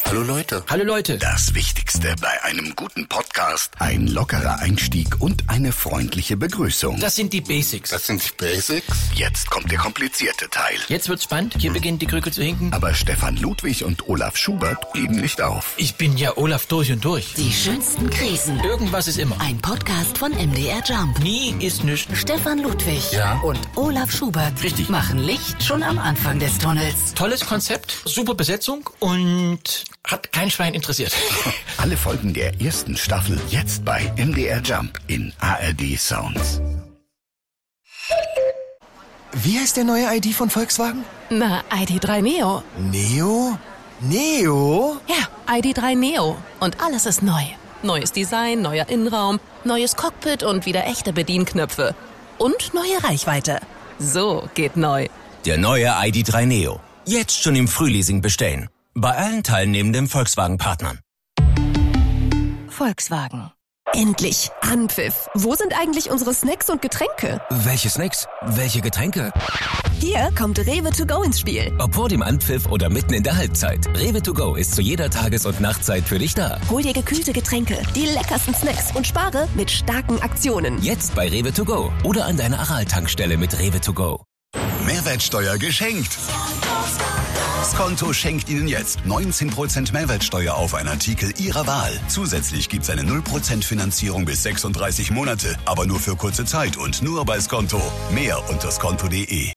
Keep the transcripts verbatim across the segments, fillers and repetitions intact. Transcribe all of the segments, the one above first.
Hallo Leute. Hallo Leute. Das Wichtigste bei einem guten Podcast: ein lockerer Einstieg und eine freundliche Begrüßung. Das sind die Basics. Das sind die Basics? Jetzt kommt der komplizierte Teil. Jetzt wird's spannend. Hier hm. beginnt die Krücke zu hinken. Aber Stefan Ludwig und Olaf Schubert geben nicht auf. Ich bin ja Olaf durch und durch. Die schönsten Krisen. Irgendwas ist immer. Ein Podcast von M D R Jump. Nie ist nichts. Stefan Ludwig ja. und Olaf Schubert Richtig. machen Licht schon am Anfang des Tunnels. Tolles Konzept, super Besetzung und hat kein Schwein interessiert. Alle Folgen der ersten Staffel jetzt bei M D R Jump in A R D Sounds. Wie heißt der neue I D von Volkswagen? Na, I D drei Neo. Neo? Neo? Ja, I D drei Neo. Und alles ist neu. Neues Design, neuer Innenraum, neues Cockpit und wieder echte Bedienknöpfe. Und neue Reichweite. So geht neu. Der neue I D drei Neo. Jetzt schon im Frühleasing bestellen. Bei allen teilnehmenden Volkswagen-Partnern. Volkswagen. Endlich! Anpfiff! Wo sind eigentlich unsere Snacks und Getränke? Welche Snacks? Welche Getränke? Hier kommt Rewe to go ins Spiel. Ob vor dem Anpfiff oder mitten in der Halbzeit. Rewe to go ist zu jeder Tages- und Nachtzeit für dich da. Hol dir gekühlte Getränke, die leckersten Snacks und spare mit starken Aktionen. Jetzt bei Rewe to go oder an deiner Aral-Tankstelle mit Rewe to go. Mehrwertsteuer geschenkt. Skonto schenkt Ihnen jetzt neunzehn Prozent Mehrwertsteuer auf einen Artikel Ihrer Wahl. Zusätzlich gibt es eine null Prozent Finanzierung bis sechsunddreißig Monate, aber nur für kurze Zeit und nur bei Skonto. Mehr unter skonto punkt de.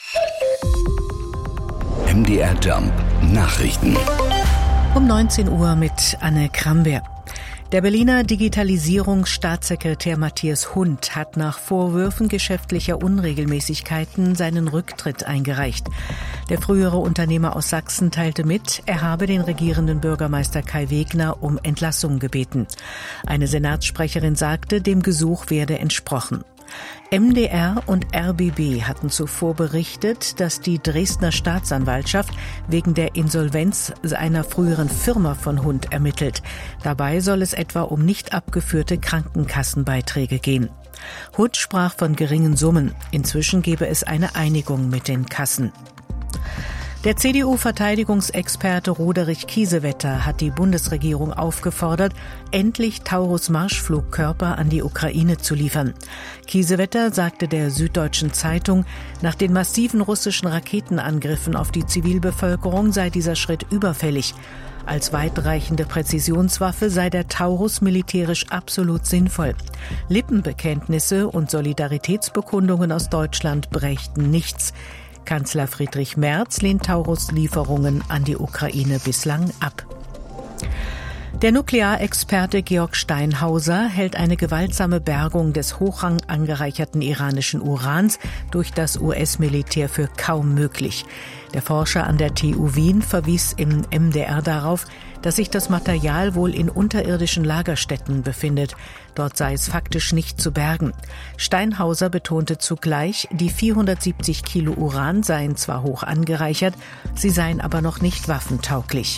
M D R Jump Nachrichten. Um neunzehn Uhr mit Anne Kramberg. Der Berliner Digitalisierungsstaatssekretär Matthias Hund hat nach Vorwürfen geschäftlicher Unregelmäßigkeiten seinen Rücktritt eingereicht. Der frühere Unternehmer aus Sachsen teilte mit, er habe den regierenden Bürgermeister Kai Wegner um Entlassung gebeten. Eine Senatssprecherin sagte, dem Gesuch werde entsprochen. M D R und R B B hatten zuvor berichtet, dass die Dresdner Staatsanwaltschaft wegen der Insolvenz einer früheren Firma von Hund ermittelt. Dabei soll es etwa um nicht abgeführte Krankenkassenbeiträge gehen. Hund sprach von geringen Summen. Inzwischen gebe es eine Einigung mit den Kassen. Der C D U-Verteidigungsexperte Roderich Kiesewetter hat die Bundesregierung aufgefordert, endlich Taurus-Marschflugkörper an die Ukraine zu liefern. Kiesewetter sagte der Süddeutschen Zeitung, nach den massiven russischen Raketenangriffen auf die Zivilbevölkerung sei dieser Schritt überfällig. Als weitreichende Präzisionswaffe sei der Taurus militärisch absolut sinnvoll. Lippenbekenntnisse und Solidaritätsbekundungen aus Deutschland brächten nichts. Kanzler Friedrich Merz lehnt Taurus-Lieferungen an die Ukraine bislang ab. Der Nuklearexperte Georg Steinhauser hält eine gewaltsame Bergung des hochrang angereicherten iranischen Urans durch das U S-Militär für kaum möglich. Der Forscher an der T U Wien verwies im M D R darauf, dass sich das Material wohl in unterirdischen Lagerstätten befindet. Dort sei es faktisch nicht zu bergen. Steinhauser betonte zugleich, die vierhundertsiebzig Kilo Uran seien zwar hoch angereichert, sie seien aber noch nicht waffentauglich.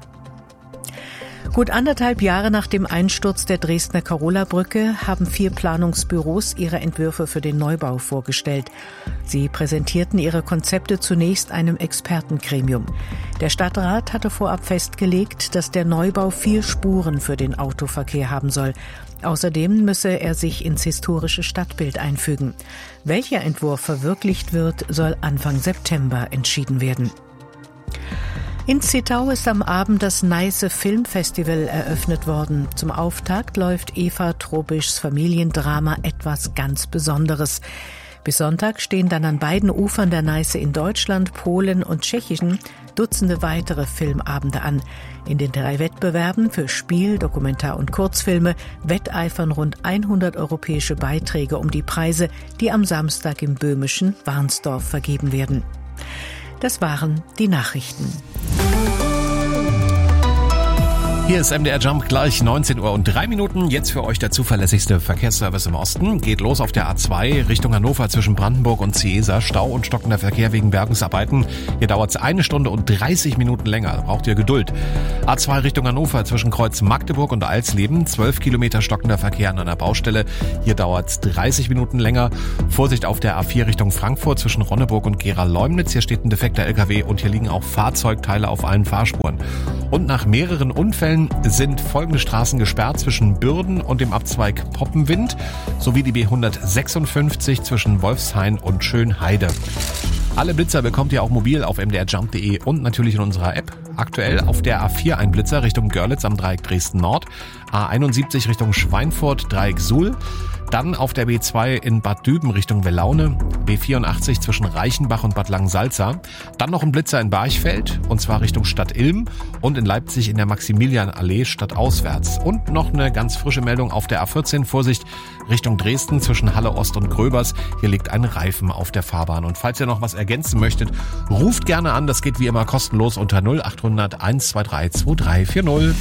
Gut anderthalb Jahre nach dem Einsturz der Dresdner Karola-Brücke haben vier Planungsbüros ihre Entwürfe für den Neubau vorgestellt. Sie präsentierten ihre Konzepte zunächst einem Expertengremium. Der Stadtrat hatte vorab festgelegt, dass der Neubau vier Spuren für den Autoverkehr haben soll. Außerdem müsse er sich ins historische Stadtbild einfügen. Welcher Entwurf verwirklicht wird, soll Anfang September entschieden werden. In Zittau ist am Abend das Neiße Filmfestival eröffnet worden. Zum Auftakt läuft Eva Trobischs Familiendrama Etwas ganz Besonderes. Bis Sonntag stehen dann an beiden Ufern der Neiße in Deutschland, Polen und Tschechien Dutzende weitere Filmabende an. In den drei Wettbewerben für Spiel-, Dokumentar- und Kurzfilme wetteifern rund hundert europäische Beiträge um die Preise, die am Samstag im böhmischen Warnsdorf vergeben werden. Das waren die Nachrichten. Hier ist M D R Jump, gleich neunzehn Uhr und drei Minuten. Jetzt für euch der zuverlässigste Verkehrsservice im Osten. Geht los auf der A zwei Richtung Hannover zwischen Brandenburg und Ciesa. Stau und stockender Verkehr wegen Bergungsarbeiten. Hier dauert es eine Stunde und dreißig Minuten länger. Da braucht ihr Geduld. A zwei Richtung Hannover zwischen Kreuz Magdeburg und Alsleben. zwölf Kilometer stockender Verkehr an einer Baustelle. Hier dauert es dreißig Minuten länger. Vorsicht auf der A vier Richtung Frankfurt zwischen Ronneburg und Gera-Leumnitz. Hier steht ein defekter L K W und hier liegen auch Fahrzeugteile auf allen Fahrspuren. Und nach mehreren Unfällen sind folgende Straßen gesperrt zwischen Bürden und dem Abzweig Poppenwind sowie die B hundertsechsundfünfzig zwischen Wolfshain und Schönheide. Alle Blitzer bekommt ihr auch mobil auf m d r jump punkt d e und natürlich in unserer App. Aktuell auf der A vier ein Blitzer Richtung Görlitz am Dreieck Dresden-Nord, A einundsiebzig Richtung Schweinfurt, Dreieck Suhl, dann auf der B zwei in Bad Düben Richtung Welaune, B vierundachtzig zwischen Reichenbach und Bad Langensalza, dann noch ein Blitzer in Barchfeld und zwar Richtung Stadt Ilm und in Leipzig in der Maximilianallee stadtauswärts. Und noch eine ganz frische Meldung auf der A vierzehn, Vorsicht Richtung Dresden zwischen Halle Ost und Gröbers. Hier liegt ein Reifen auf der Fahrbahn. Und falls ihr noch was ergänzen möchtet, ruft gerne an. Das geht wie immer kostenlos unter null acht hundert eins zwei drei zwei drei vier null.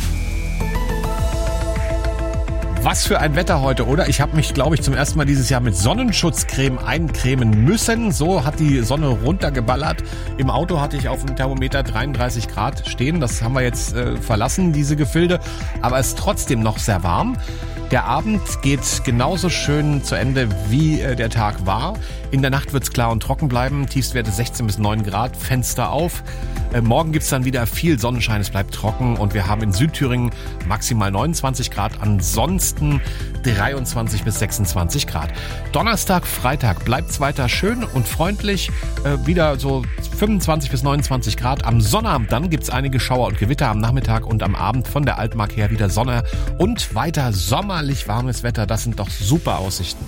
Was für ein Wetter heute, oder? Ich habe mich, glaube ich, zum ersten Mal dieses Jahr mit Sonnenschutzcreme eincremen müssen. So hat die Sonne runtergeballert. Im Auto hatte ich auf dem Thermometer dreiunddreißig Grad stehen. Das haben wir jetzt äh, verlassen, diese Gefilde. Aber es ist trotzdem noch sehr warm. Der Abend geht genauso schön zu Ende, wie äh, der Tag war. In der Nacht wird es klar und trocken bleiben. Tiefstwerte sechzehn bis neun Grad, Fenster auf. Äh, morgen gibt's dann wieder viel Sonnenschein, es bleibt trocken und wir haben in Südthüringen maximal neunundzwanzig Grad, ansonsten dreiundzwanzig bis sechsundzwanzig Grad. Donnerstag, Freitag bleibt's weiter schön und freundlich, äh, wieder so fünfundzwanzig bis neunundzwanzig Grad. Am Sonnabend dann gibt's einige Schauer und Gewitter am Nachmittag und am Abend von der Altmark her wieder Sonne und weiter sommerlich warmes Wetter. Das sind doch super Aussichten.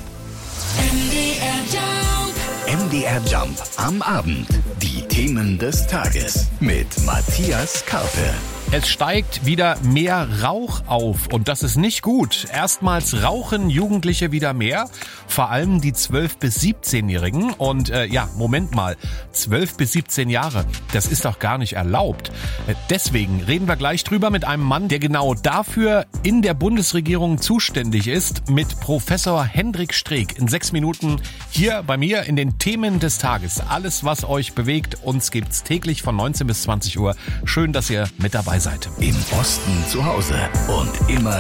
M D R Jump am Abend. Die Themen des Tages mit Matthias Karpe. Es steigt wieder mehr Rauch auf und das ist nicht gut. Erstmals rauchen Jugendliche wieder mehr, vor allem die zwölf- bis siebzehnjährigen. Und äh, ja, Moment mal, zwölf bis siebzehn Jahre, das ist doch gar nicht erlaubt. Äh, deswegen reden wir gleich drüber mit einem Mann, der genau dafür in der Bundesregierung zuständig ist, mit Professor Hendrik Streeck. In sechs Minuten hier bei mir in den Themen des Tages. Alles, was euch bewegt, uns gibt's täglich von neunzehn bis zwanzig Uhr. Schön, dass ihr mit dabei seid. Im Osten zu Hause und immer